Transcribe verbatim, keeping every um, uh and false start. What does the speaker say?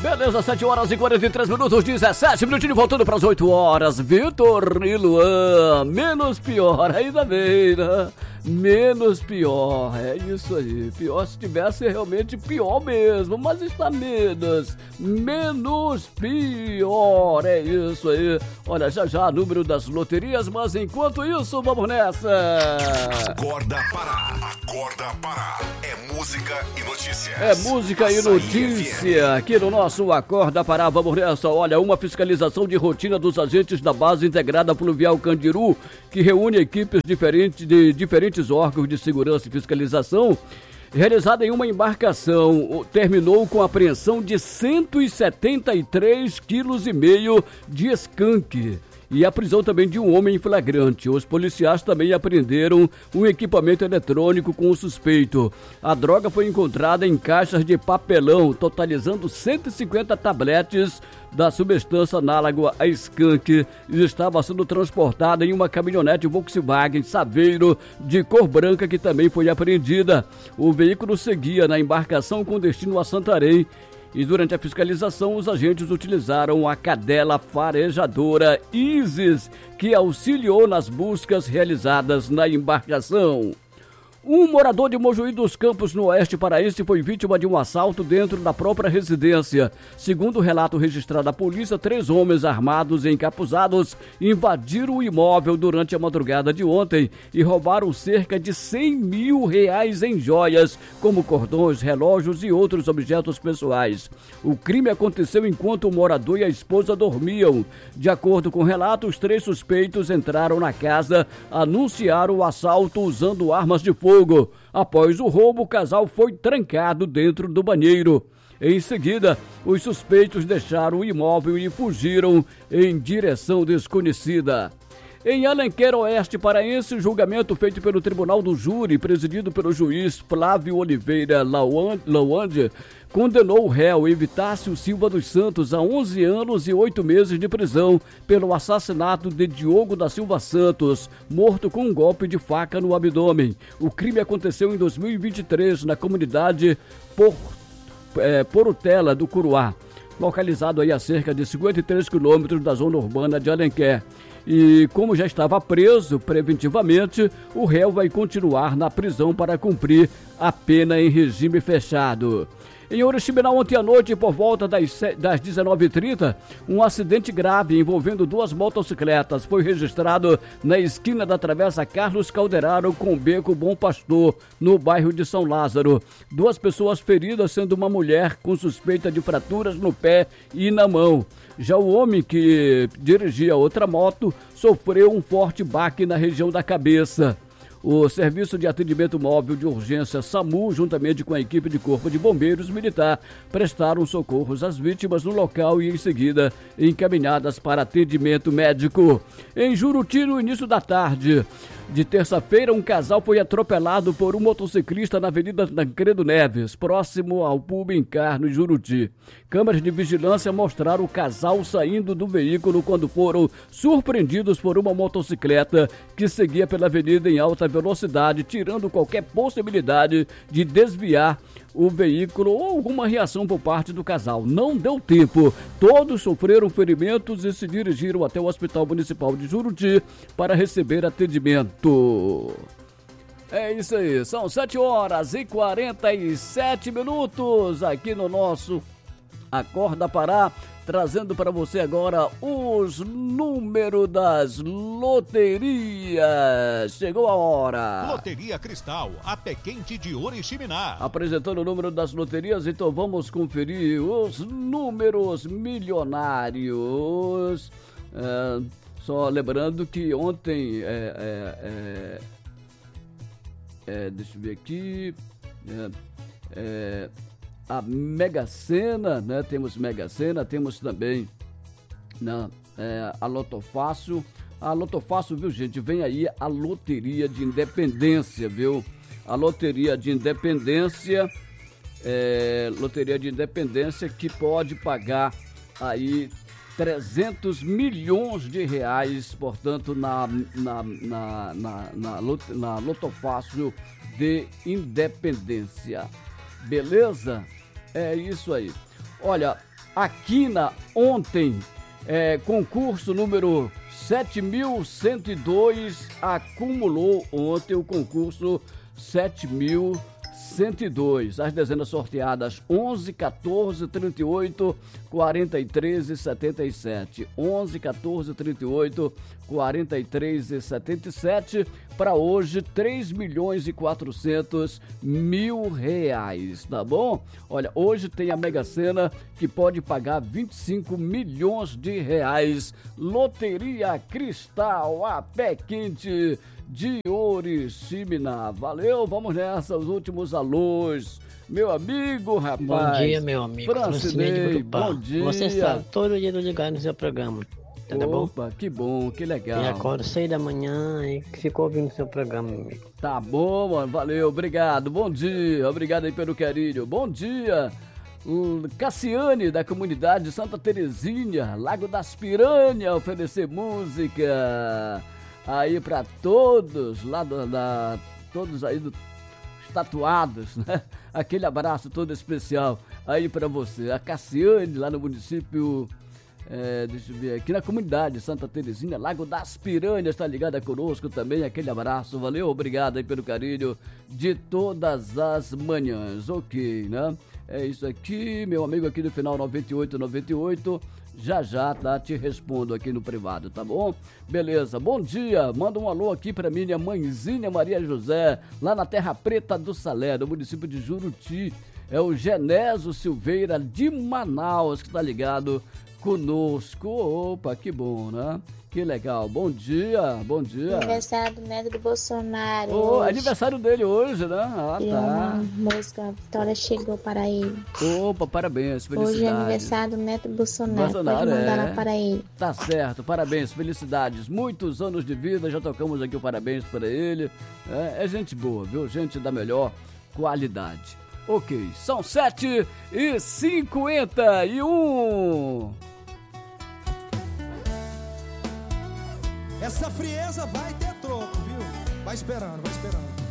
Beleza, sete horas e quarenta e três minutos, dezessete minutinhos, voltando para as oito horas. Vitor e Luan, menos pior, ainda bem, né? Menos pior, é isso aí. Pior se tivesse realmente pior mesmo, mas está menos, menos pior, é isso aí. Olha, já já número das loterias, mas enquanto isso, vamos nessa. Acorda Pará, acorda Pará, é música e notícias. É música e notícia, aqui no nosso Acorda Pará, vamos nessa. Olha, uma fiscalização de rotina dos agentes da Base Integrada Fluvial Candiru, que reúne equipes diferentes de diferentes órgãos de segurança e fiscalização, realizada em uma embarcação, terminou com a apreensão de cento e setenta e três quilos e meio de skunk e a prisão também de um homem em flagrante. Os policiais também apreenderam um equipamento eletrônico com o suspeito. A droga foi encontrada em caixas de papelão, totalizando cento e cinquenta tabletes da substância análoga a skunk, e estava sendo transportada em uma caminhonete Volkswagen Saveiro de cor branca, que também foi apreendida. O veículo seguia na embarcação com destino a Santarém, e durante a fiscalização os agentes utilizaram a cadela farejadora Isis, que auxiliou nas buscas realizadas na embarcação. Um morador de Mojuí dos Campos, no oeste paraense, foi vítima de um assalto dentro da própria residência. Segundo o relato registrado à polícia, três homens armados e encapuzados invadiram o imóvel durante a madrugada de ontem e roubaram cerca de cem mil reais em joias, como cordões, relógios e outros objetos pessoais. O crime aconteceu enquanto o morador e a esposa dormiam. De acordo com o relato, os três suspeitos entraram na casa, anunciaram o assalto usando armas de fogo. Após o roubo, o casal foi trancado dentro do banheiro. Em seguida, os suspeitos deixaram o imóvel e fugiram em direção desconhecida. Em Alenquer Oeste Paraense, julgamento feito pelo Tribunal do Júri, presidido pelo juiz Flávio Oliveira Lawande, condenou o réu Evitácio Silva dos Santos a onze anos e oito meses de prisão pelo assassinato de Diogo da Silva Santos, morto com um golpe de faca no abdômen. O crime aconteceu em dois mil e vinte e três na comunidade Por, é, Porutela do Curuá, localizado aí a cerca de cinquenta e três quilômetros da zona urbana de Alenquer. E como já estava preso preventivamente, o réu vai continuar na prisão para cumprir a pena em regime fechado. Em Oriximiná, ontem à noite, por volta das, das dezenove e trinta, um acidente grave envolvendo duas motocicletas foi registrado na esquina da Travessa Carlos Calderaro com o Beco Bom Pastor, no bairro de São Lázaro. Duas pessoas feridas, sendo uma mulher com suspeita de fraturas no pé e na mão. Já o homem que dirigia outra moto sofreu um forte baque na região da cabeça. O Serviço de Atendimento Móvel de Urgência SAMU, juntamente com a equipe de Corpo de Bombeiros Militar, prestaram socorros às vítimas no local e, em seguida, encaminhadas para atendimento médico. Em Juruti, no início da tarde de terça-feira, um casal foi atropelado por um motociclista na Avenida Tancredo Neves, próximo ao Pubincar, no Juruti. Câmeras de vigilância mostraram o casal saindo do veículo quando foram surpreendidos por uma motocicleta que seguia pela avenida em alta velocidade, tirando qualquer possibilidade de desviar o veículo ou alguma reação por parte do casal. Não deu tempo. Todos sofreram ferimentos e se dirigiram até o Hospital Municipal de Juruti para receber atendimento. É isso aí, são sete horas e quarenta e sete minutos aqui no nosso Acorda Pará, trazendo para você agora os números das loterias. Chegou a hora. Loteria Cristal, a pé quente de Oriximiná. Apresentando o número das loterias, então vamos conferir os números milionários. É, só lembrando que ontem, é, é, é, é, deixa eu ver aqui, é, é, a Mega Sena, né? Temos Mega Sena, temos também, né, é, a Lotofácil. A Lotofácil, viu, gente? Vem aí a Loteria de Independência, viu? A Loteria de Independência, é, Loteria de Independência que pode pagar aí trezentos milhões de reais, portanto, na, na, na, na, na, na Lotofácil de Independência. Beleza? É isso aí. Olha, Aquina ontem, é, concurso número sete mil cento e dois, acumulou ontem o concurso sete mil cento e dois. As dezenas sorteadas onze, quatorze, trinta e oito, quarenta e três e setenta e sete. onze, quatorze, trinta e oito, quarenta e três e setenta e sete. Para hoje, três milhões e quatrocentos mil reais, tá bom? Olha, hoje tem a Mega Sena que pode pagar vinte e cinco milhões de reais. Loteria Cristal, a pé quente de Oriximiná. Valeu, vamos nessa, os últimos alôs. Meu amigo, rapaz. Bom dia, meu amigo. Francinei, bom dia. Você sabe, todo dia eu ligar no seu programa. Tá bom? Opa, que bom, que legal. E acordo seis da manhã e ficou ouvindo o seu programa, meu amigo. Tá bom, mano, valeu, obrigado, bom dia, obrigado aí pelo carinho. Bom dia, o Cassiane da comunidade de Santa Terezinha, Lago das Piranhas, oferecer música aí pra todos, lá do, da, todos aí do, tatuados, né? Aquele abraço todo especial aí pra você. A Cassiane lá no município... É, deixa eu ver aqui na comunidade Santa Terezinha, Lago das Piranhas, tá ligada conosco também, aquele abraço, valeu, obrigado aí pelo carinho de todas as manhãs, ok, né? É isso aqui, meu amigo aqui do final noventa e oito noventa e oito, já já, tá, te respondo aqui no privado, tá bom? Beleza, bom dia, manda um alô aqui pra minha mãezinha Maria José, lá na Terra Preta do Salé, no município de Juruti, é o Genésio Silveira de Manaus, que tá ligado conosco. Opa, que bom, né? Que legal. Bom dia, bom dia. Aniversário do neto do Bolsonaro. Oh, aniversário dele hoje, né? Ah, e tá. Uma música, a Vitória chegou para ele. Opa, parabéns, felicidades. Hoje é aniversário do neto do Bolsonaro. Bolsonaro, pode mandar é. lá para ele. Tá certo, parabéns, felicidades. Muitos anos de vida, já tocamos aqui o parabéns para ele. É, é gente boa, viu? Gente da melhor qualidade. Ok, são sete e cinquenta e um. Essa frieza vai ter troco, viu? Vai esperando, vai esperando.